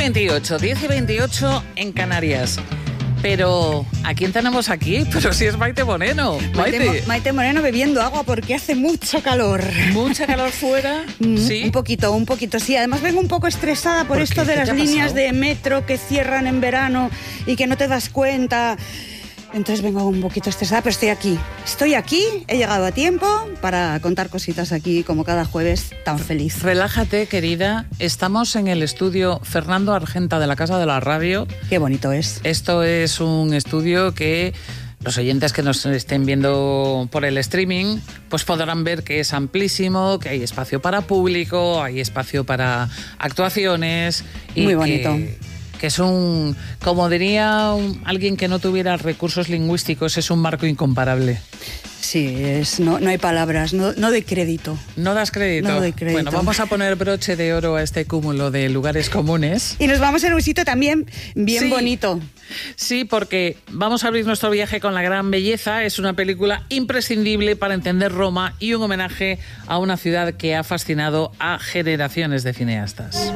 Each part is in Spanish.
10 y 28 en Canarias. Pero, ¿a quién tenemos aquí? Pero si es Maite Moreno. Maite Moreno bebiendo agua porque hace mucho calor. ¿Mucha calor fuera? Sí. Un poquito, sí. Además vengo un poco estresada por esto de las líneas de metro que cierran en verano y que no te das cuenta. Entonces vengo un poquito estresada, pero estoy aquí, he llegado a tiempo para contar cositas aquí como cada jueves, tan feliz. Relájate, querida, estamos en el estudio Fernando Argenta de la Casa de la Radio. Qué bonito es. Esto es un estudio que los oyentes que nos estén viendo por el streaming pues podrán ver que es amplísimo, que hay espacio para público, hay espacio para actuaciones. Y muy bonito. Que es un, como diría alguien que no tuviera recursos lingüísticos, es un marco incomparable. Sí, no hay palabras, no doy crédito. ¿No das crédito? No doy crédito. Bueno, vamos a poner broche de oro a este cúmulo de lugares comunes. Y nos vamos a un sitio también bien bonito. Sí, porque vamos a abrir nuestro viaje con La Gran Belleza. Es una película imprescindible para entender Roma y un homenaje a una ciudad que ha fascinado a generaciones de cineastas.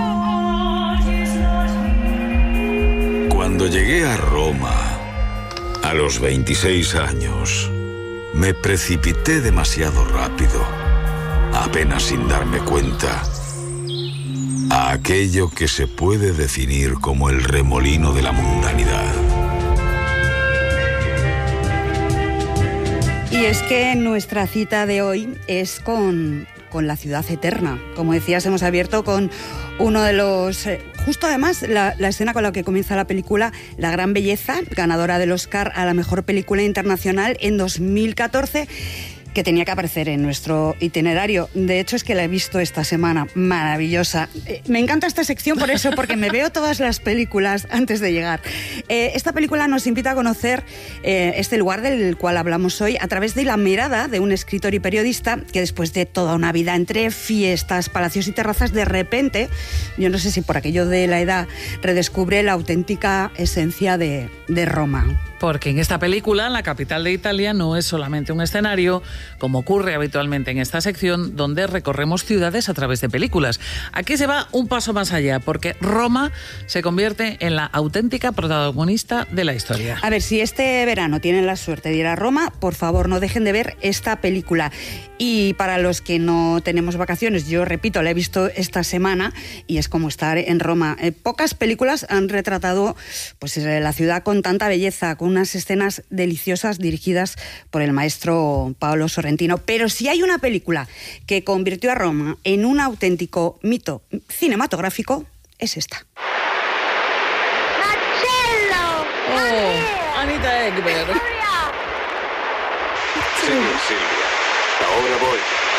Cuando llegué a Roma, a los 26 años, me precipité demasiado rápido, apenas sin darme cuenta, a aquello que se puede definir como el remolino de la mundanidad. Y es que nuestra cita de hoy es con la ciudad eterna. Como decías, hemos abierto con uno de los... justo además, la escena con la que comienza la película, La Gran Belleza, ganadora del Oscar a la Mejor Película Internacional en 2014, que tenía que aparecer en nuestro itinerario. De hecho, es que la he visto esta semana. Maravillosa. Me encanta esta sección por eso, porque me veo todas las películas antes de llegar. Esta película nos invita a conocer este lugar del cual hablamos hoy a través de la mirada de un escritor y periodista que después de toda una vida entre fiestas, palacios y terrazas, de repente, yo no sé si por aquello de la edad, redescubre la auténtica esencia de Roma. Porque en esta película, la capital de Italia no es solamente un escenario, como ocurre habitualmente en esta sección, donde recorremos ciudades a través de películas. Aquí se va un paso más allá, porque Roma se convierte en la auténtica protagonista de la historia. A ver, si este verano tienen la suerte de ir a Roma, por favor, no dejen de ver esta película. Y para los que no tenemos vacaciones, yo repito, la he visto esta semana y es como estar en Roma. Pocas películas han retratado pues, la ciudad con tanta belleza, con unas escenas deliciosas dirigidas por el maestro Paolo Sorrentino. Pero si hay una película que convirtió a Roma en un auténtico mito cinematográfico, es esta. ¡Marcello! ¡Oh! Anita Ekberg. Silvia. Ahora voy.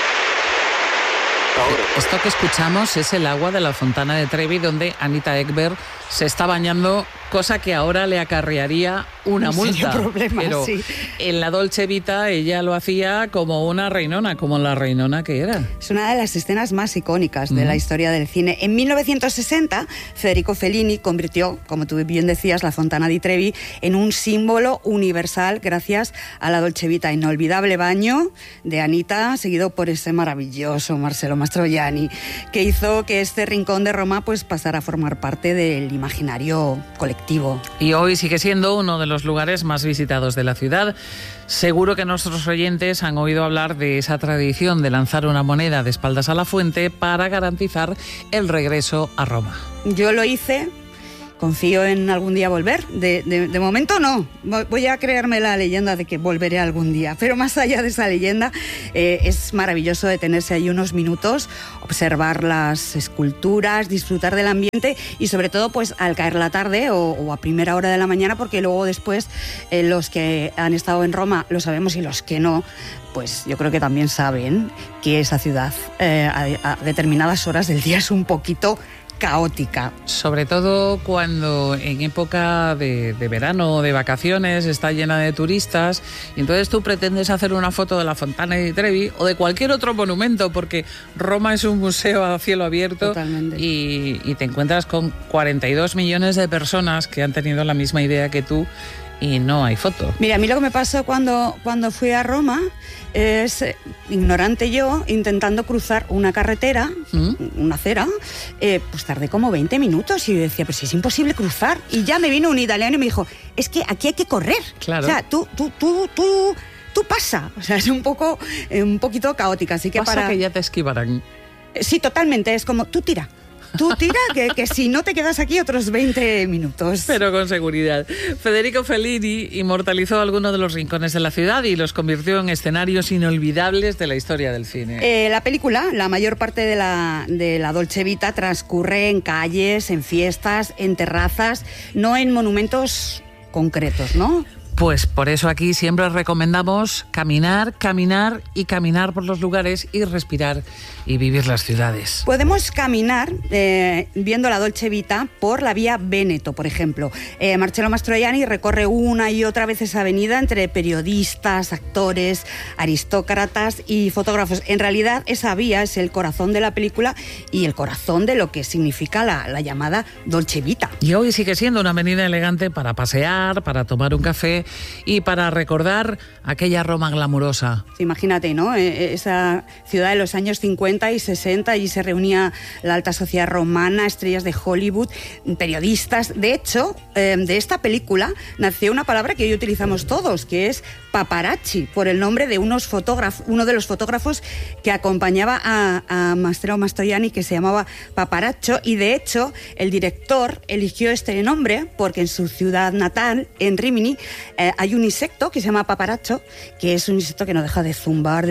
Esto que escuchamos es el agua de la Fontana de Trevi, donde Anita Ekberg se está bañando, cosa que ahora le acarrearía una multa. Problema, pero sí. En la Dolce Vita ella lo hacía como una reinona, como la reinona que era. Es una de las escenas más icónicas de la historia del cine. En 1960, Federico Fellini convirtió, como tú bien decías, la Fontana di Trevi en un símbolo universal gracias a la Dolce Vita. Inolvidable baño de Anita, seguido por ese maravilloso Marcello Mastroianni, que hizo que este rincón de Roma pues pasara a formar parte del imaginario colectivo. Y hoy sigue siendo uno de los lugares más visitados de la ciudad. Seguro que nuestros oyentes han oído hablar de esa tradición de lanzar una moneda de espaldas a la fuente para garantizar el regreso a Roma. Yo lo hice. Confío en algún día volver. De momento no. Voy a crearme la leyenda de que volveré algún día. Pero más allá de esa leyenda, es maravilloso detenerse ahí unos minutos, observar las esculturas, disfrutar del ambiente y sobre todo pues al caer la tarde o a primera hora de la mañana, porque luego después los que han estado en Roma lo sabemos y los que no, pues yo creo que también saben que esa ciudad a determinadas horas del día es un poquito caótica. Sobre todo cuando en época de verano o de vacaciones está llena de turistas y entonces tú pretendes hacer una foto de la Fontana di Trevi o de cualquier otro monumento, porque Roma es un museo a cielo abierto. Totalmente. Y te encuentras con 42 millones de personas que han tenido la misma idea que tú y no hay foto. Mira, a mí lo que me pasó cuando fui a Roma es, ignorante yo, intentando cruzar una carretera, una acera, pues tardé como 20 minutos y yo decía, pues es imposible cruzar. Y ya me vino un italiano y me dijo, es que aquí hay que correr. Claro. O sea, tú pasa. O sea, es un poquito caótica, así que Pasa que ya te esquivarán. Sí, totalmente, es como, tú tira, que si no te quedas aquí otros 20 minutos. Pero con seguridad. Federico Fellini inmortalizó algunos de los rincones de la ciudad y los convirtió en escenarios inolvidables de la historia del cine. La película, la mayor parte de la Dolce Vita transcurre en calles, en fiestas, en terrazas, no en monumentos concretos, ¿no? Pues por eso aquí siempre recomendamos caminar por los lugares y respirar y vivir las ciudades. Podemos caminar viendo la Dolce Vita por la vía Véneto, por ejemplo. Marcello Mastroianni recorre una y otra vez esa avenida entre periodistas, actores, aristócratas y fotógrafos. En realidad esa vía es el corazón de la película y el corazón de lo que significa la llamada Dolce Vita. Y hoy sigue siendo una avenida elegante para pasear, para tomar un café y para recordar aquella Roma glamurosa. Imagínate, ¿no? Esa ciudad de los años 50 y 60, y se reunía la alta sociedad romana, estrellas de Hollywood, periodistas. De hecho, de esta película nació una palabra que hoy utilizamos todos, que es paparazzi, por el nombre de uno de los fotógrafos que acompañaba a Marcello Mastroianni, que se llamaba Paparazzo, y de hecho el director eligió este nombre porque en su ciudad natal, en Rimini, hay un insecto que se llama paparazzo, que es un insecto que no deja de zumbar.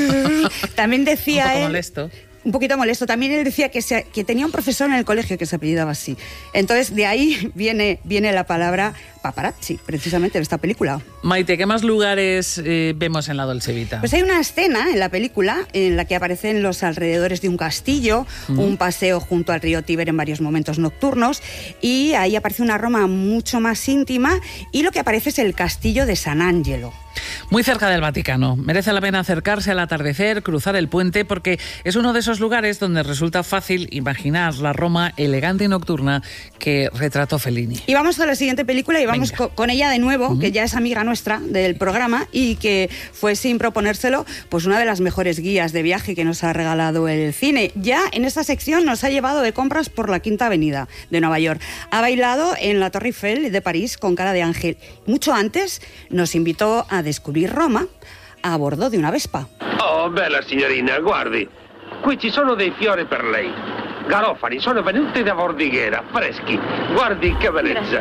También decía un poco él, molesto. Un poquito molesto. También él decía que tenía un profesor en el colegio que se apellidaba así. Entonces, de ahí viene la palabra paparazzi, precisamente, de esta película. Maite, ¿qué más lugares vemos en la Dolce Vita? Pues hay una escena en la película en la que aparecen los alrededores de un castillo, un paseo junto al río Tíber en varios momentos nocturnos, y ahí aparece una Roma mucho más íntima, y lo que aparece es el castillo de San Angelo. Muy cerca del Vaticano. Merece la pena acercarse al atardecer, cruzar el puente, porque es uno de esos lugares donde resulta fácil imaginar la Roma elegante y nocturna que retrató Fellini. Y vamos a la siguiente película y vamos con ella de nuevo, que ya es amiga nuestra del programa y que fue, sin proponérselo, pues una de las mejores guías de viaje que nos ha regalado el cine. Ya en esta sección nos ha llevado de compras por la Quinta Avenida de Nueva York. Ha bailado en la Torre Eiffel de París con cara de ángel. Mucho antes nos invitó a descubrir Roma a bordo de una Vespa. Oh, bella signorina, guardi, qui ci sono dei fiori per lei. Garofani sono venuti da Bordighera, freschi. Guardi che bellezza.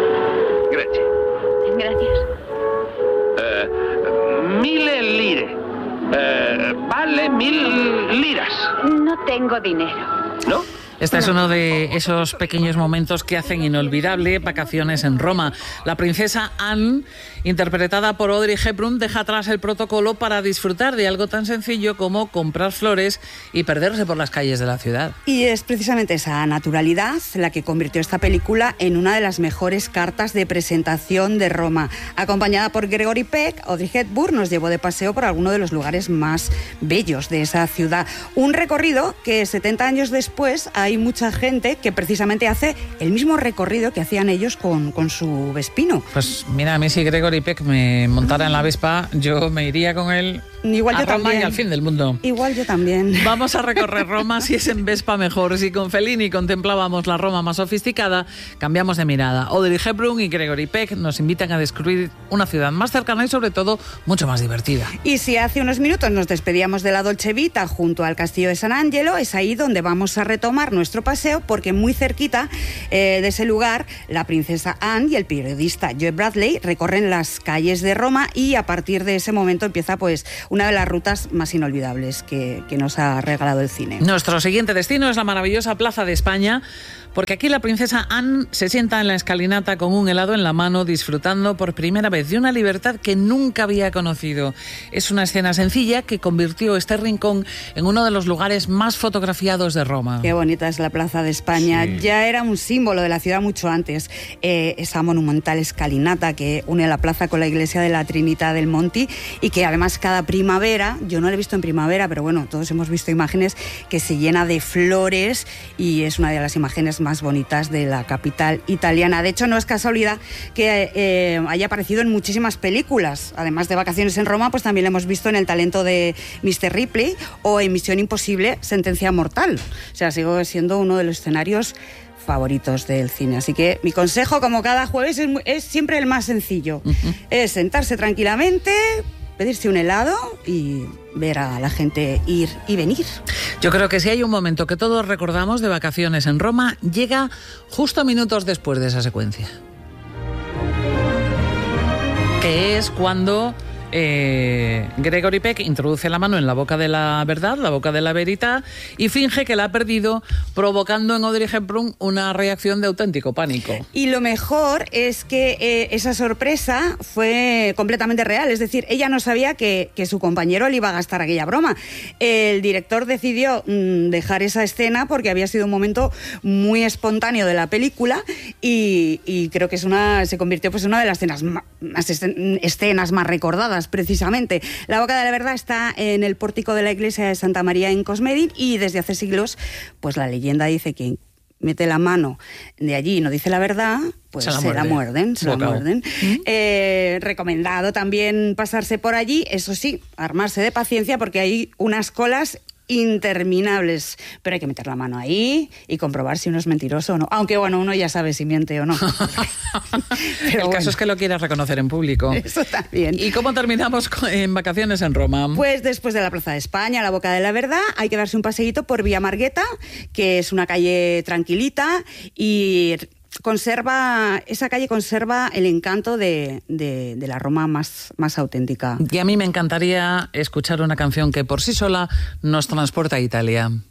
Grazie. Gracias. 1000 lire. Vale 1000 liras. No tengo dinero. ¿No? Este es uno de esos pequeños momentos que hacen inolvidable vacaciones en Roma. La princesa Anne, interpretada por Audrey Hepburn, deja atrás el protocolo para disfrutar de algo tan sencillo como comprar flores y perderse por las calles de la ciudad. Y es precisamente esa naturalidad la que convirtió esta película en una de las mejores cartas de presentación de Roma. Acompañada por Gregory Peck, Audrey Hepburn nos llevó de paseo por alguno de los lugares más bellos de esa ciudad. Un recorrido que 70 años después hay mucha gente que precisamente hace el mismo recorrido que hacían ellos con su Vespino. Pues mira, a mí si Gregory Peck me montara en la Vespa, yo me iría con él Igual a yo Roma también. y al fin del mundo. Igual yo también. Vamos a recorrer Roma, si es en Vespa mejor. Si con Fellini contemplábamos la Roma más sofisticada, cambiamos de mirada. Audrey Hepburn y Gregory Peck nos invitan a descubrir una ciudad más cercana y sobre todo mucho más divertida. Y si hace unos minutos nos despedíamos de la Dolce Vita junto al castillo de San Angelo, es ahí donde vamos a retomar nuestro paseo, porque muy cerquita de ese lugar la princesa Anne y el periodista Joe Bradley recorren las calles de Roma, y a partir de ese momento empieza pues una de las rutas más inolvidables que nos ha regalado el cine. Nuestro siguiente destino es la maravillosa Plaza de España, porque aquí la princesa Anne se sienta en la escalinata con un helado en la mano, disfrutando por primera vez de una libertad que nunca había conocido. Es una escena sencilla que convirtió este rincón en uno de los lugares más fotografiados de Roma. Qué bonita es la Plaza de España. Sí. Ya era un símbolo de la ciudad mucho antes. Esa monumental escalinata que une la plaza con la iglesia de la Trinità del Monti, y que además cada primavera primavera. Yo no la he visto en primavera, pero bueno, todos hemos visto imágenes que se llena de flores y es una de las imágenes más bonitas de la capital italiana. De hecho, no es casualidad que haya aparecido en muchísimas películas. Además de Vacaciones en Roma, pues también la hemos visto en El talento de Mr. Ripley o en Misión Imposible, Sentencia Mortal. O sea, sigue siendo uno de los escenarios favoritos del cine. Así que mi consejo, como cada jueves, es siempre el más sencillo. Es sentarse tranquilamente, pedirse un helado y ver a la gente ir y venir. Yo creo que si hay un momento que todos recordamos de Vacaciones en Roma, llega justo minutos después de esa secuencia. Que es cuando Gregory Peck introduce la mano en la boca de la verdad, la boca de la verita, y finge que la ha perdido, provocando en Audrey Hepburn una reacción de auténtico pánico. Y lo mejor es que esa sorpresa fue completamente real, es decir, ella no sabía que su compañero le iba a gastar aquella broma. El director decidió dejar esa escena porque había sido un momento muy espontáneo de la película y creo que se convirtió pues en una de las escenas más recordadas. Precisamente, la boca de la verdad está en el pórtico de la iglesia de Santa María en Cosmedin y desde hace siglos, pues la leyenda dice que mete la mano de allí y no dice la verdad, pues se la muerden. Recomendado también pasarse por allí, eso sí, armarse de paciencia porque hay unas colas interminables, pero hay que meter la mano ahí y comprobar si uno es mentiroso o no, aunque bueno, uno ya sabe si miente o no. Pero el caso es que lo quieras reconocer en público. Eso también. ¿Y cómo terminamos en Vacaciones en Roma? Pues después de la Plaza de España, la Boca de la Verdad, hay que darse un paseíto por Vía Marghetta, que es una calle tranquilita y esa calle conserva el encanto de la Roma más auténtica. Y a mí me encantaría escuchar una canción que por sí sola nos transporta a Italia.